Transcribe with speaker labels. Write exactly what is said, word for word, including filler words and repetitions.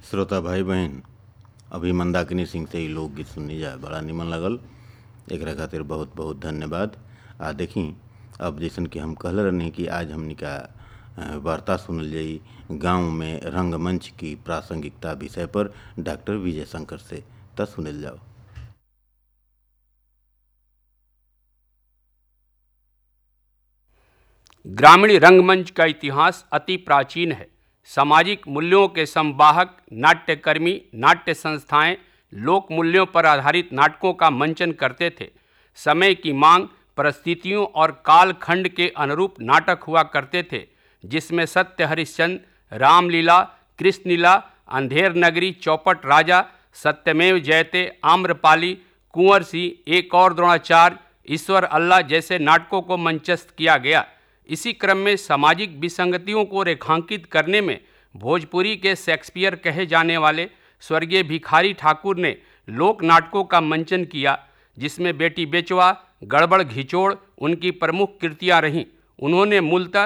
Speaker 1: श्रोता भाई बहन, अभी मंदाकिनी सिंह से ही लोकगीत सुननी जाए, बड़ा निमन लगल। एकरा खातिर बहुत बहुत धन्यवाद। आ देखी अब जैसन कि हम कहले रहनी कि आज हमनी का वार्ता सुनल जाई गांव में रंगमंच की प्रासंगिकता विषय पर डॉक्टर विजय शंकर से। त सुनल जाओ।
Speaker 2: ग्रामीण रंगमंच का इतिहास अति प्राचीन है। सामाजिक मूल्यों के संवाहक नाट्यकर्मी नाट्य संस्थाएं लोक मूल्यों पर आधारित नाटकों का मंचन करते थे। समय की मांग, परिस्थितियों और कालखंड के अनुरूप नाटक हुआ करते थे, जिसमें सत्य हरिश्चंद्र, रामलीला, कृष्णलीला, अंधेर नगरी, चौपट राजा, सत्यमेव जयते, आम्रपाली, कुंवर सिंह, एक और द्रोणाचार्य, ईश्वर अल्लाह जैसे नाटकों को मंचस्थ किया गया। इसी क्रम में सामाजिक विसंगतियों को रेखांकित करने में भोजपुरी के शेक्सपियर कहे जाने वाले स्वर्गीय भिखारी ठाकुर ने लोक नाटकों का मंचन किया, जिसमें बेटी बेचवा, गड़बड़ घिचोड़ उनकी प्रमुख कृतियां रहीं। उन्होंने मूलतः